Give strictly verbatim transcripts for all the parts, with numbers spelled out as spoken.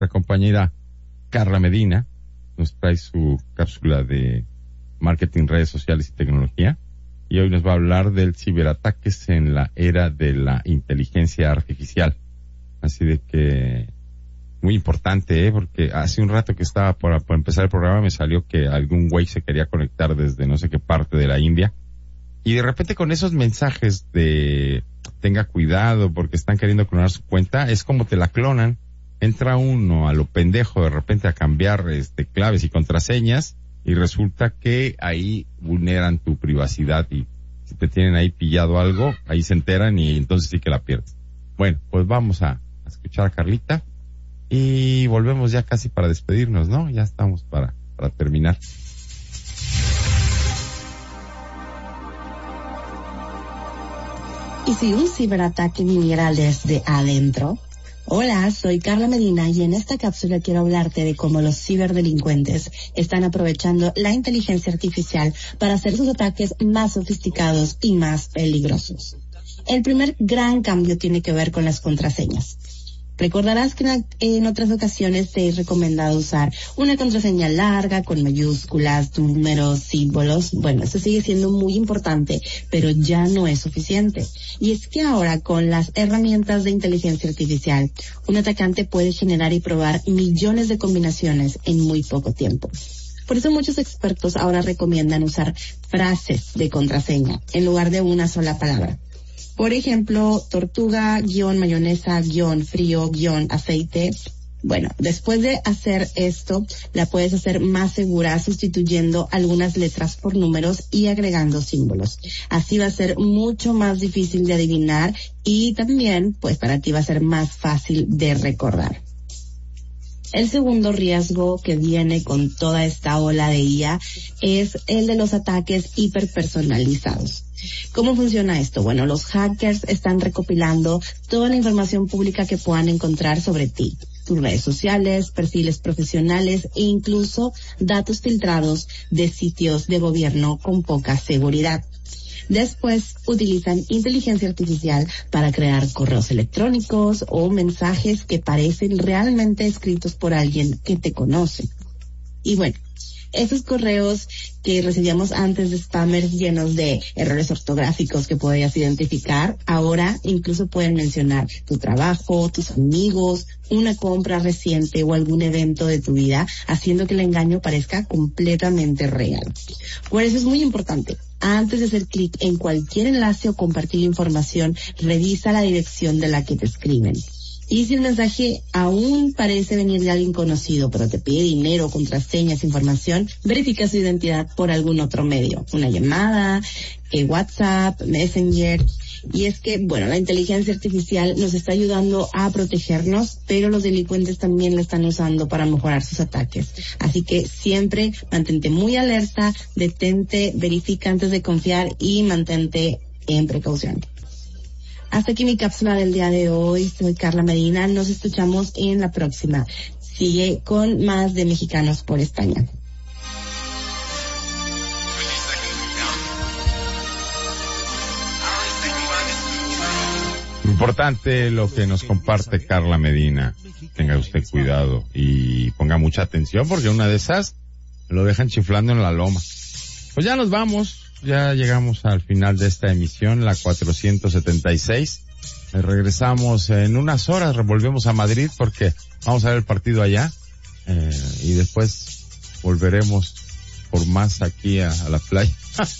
nuestra compañera Carla Medina nos trae su cápsula de marketing, redes sociales y tecnología. Y hoy nos va a hablar del ciberataques en la era de la inteligencia artificial. Así de que, muy importante, ¿eh? Porque hace un rato que estaba por, por empezar el programa me salió que algún güey se quería conectar desde no sé qué parte de la India. Y de repente con esos mensajes de tenga cuidado porque están queriendo clonar su cuenta, es como te la clonan. Entra uno a lo pendejo de repente a cambiar este claves y contraseñas y resulta que ahí vulneran tu privacidad y si te tienen ahí pillado algo, ahí se enteran y entonces sí que la pierdes. Bueno, pues vamos a, a escuchar a Carlita y volvemos ya casi para despedirnos, ¿no? Ya estamos para, para terminar. ¿Y si un ciberataque viniera desde adentro? Hola, soy Carla Medina y en esta cápsula quiero hablarte de cómo los ciberdelincuentes están aprovechando la inteligencia artificial para hacer sus ataques más sofisticados y más peligrosos. El primer gran cambio tiene que ver con las contraseñas. Recordarás que en, en otras ocasiones te he recomendado usar una contraseña larga con mayúsculas, números, símbolos. Bueno, eso sigue siendo muy importante, pero ya no es suficiente. Y es que ahora con las herramientas de inteligencia artificial, un atacante puede generar y probar millones de combinaciones en muy poco tiempo. Por eso muchos expertos ahora recomiendan usar frases de contraseña en lugar de una sola palabra. Por ejemplo, tortuga, guión, mayonesa, guión, frío, guión, aceite. Bueno, después de hacer esto, la puedes hacer más segura sustituyendo algunas letras por números y agregando símbolos. Así va a ser mucho más difícil de adivinar y también, pues para ti va a ser más fácil de recordar. El segundo riesgo que viene con toda esta ola de I A es el de los ataques hiperpersonalizados. ¿Cómo funciona esto? Bueno, los hackers están recopilando toda la información pública que puedan encontrar sobre ti, tus redes sociales, perfiles profesionales e incluso datos filtrados de sitios de gobierno con poca seguridad. Después utilizan inteligencia artificial para crear correos electrónicos o mensajes que parecen realmente escritos por alguien que te conoce. Y bueno, esos correos que recibíamos antes de spammers llenos de errores ortográficos que podías identificar, ahora incluso pueden mencionar tu trabajo, tus amigos, una compra reciente o algún evento de tu vida, haciendo que el engaño parezca completamente real. Por eso es muy importante, antes de hacer clic en cualquier enlace o compartir información, revisa la dirección de la que te escriben. Y si el mensaje aún parece venir de alguien conocido, pero te pide dinero, contraseñas, información, verifica su identidad por algún otro medio. Una llamada, eh, WhatsApp, Messenger. Y es que, bueno, la inteligencia artificial nos está ayudando a protegernos, pero los delincuentes también la están usando para mejorar sus ataques. Así que siempre mantente muy alerta, detente, verifica antes de confiar y mantente en precaución. Hasta aquí mi cápsula del día de hoy. Soy Carla Medina. Nos escuchamos en la próxima. Sigue con más de Mexicanos por España. Importante lo que nos comparte Carla Medina. Tenga usted cuidado y ponga mucha atención porque una de esas lo dejan chiflando en la loma. Pues ya nos vamos. Ya llegamos al final de esta emisión, la cuatrocientos setenta y seis. Regresamos en unas horas, volvemos a Madrid porque vamos a ver el partido allá. Eh, y después volveremos por más aquí a, a la playa.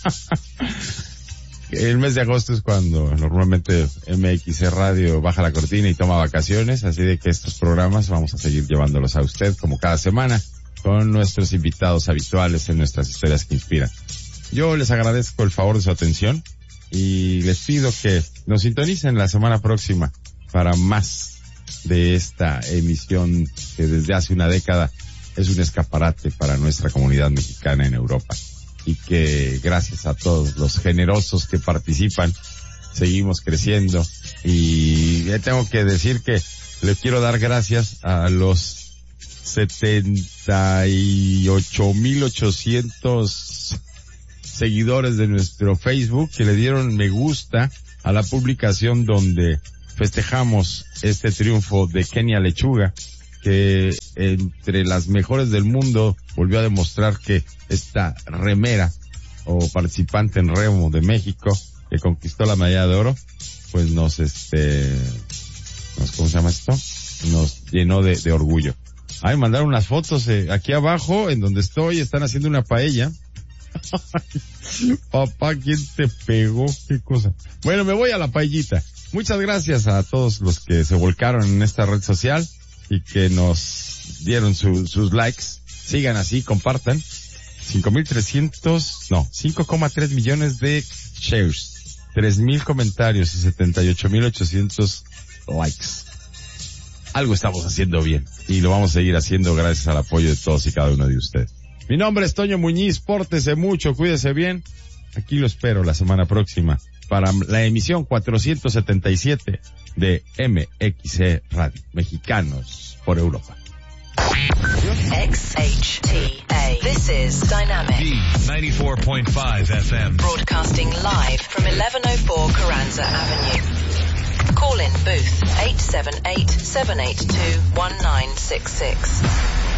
El mes de agosto es cuando normalmente M X C Radio baja la cortina y toma vacaciones, así de que estos programas vamos a seguir llevándolos a usted como cada semana con nuestros invitados habituales en nuestras historias que inspiran. Yo les agradezco el favor de su atención y les pido que nos sintonicen la semana próxima para más de esta emisión que desde hace una década es un escaparate para nuestra comunidad mexicana en Europa y que gracias a todos los generosos que participan seguimos creciendo y tengo que decir que le quiero dar gracias a los setenta y ocho mil ochocientos seguidores de nuestro Facebook que le dieron me gusta a la publicación donde festejamos este triunfo de Kenia Lechuga que entre las mejores del mundo volvió a demostrar que esta remera o participante en remo de México que conquistó la medalla de oro, pues nos este, nos, ¿cómo se llama esto? Nos llenó de, de orgullo. Ay, mandaron unas fotos eh, aquí abajo en donde estoy, están haciendo una paella. Papá, ¿quién te pegó? ¿Qué cosa? Bueno, me voy a la paellita. Muchas gracias a todos los que se volcaron en esta red social y que nos dieron su, sus likes. Sigan así, compartan. cinco mil trescientos, no, cinco coma tres millones de shares, tres mil comentarios y setenta y ocho mil ochocientos likes. Algo estamos haciendo bien y lo vamos a seguir haciendo gracias al apoyo de todos y cada uno de ustedes. Mi nombre es Toño Muñiz, pórtese mucho, cuídese bien. Aquí lo espero la semana próxima para la emisión cuatrocientos setenta y siete de M X C Radio, Mexicanos por Europa. X H T A. This is Dynamic. D ninety-four point five F M. Broadcasting live from eleven oh four Carranza Avenue. Call in booth eight seven eight, seven eight two, one nine six six.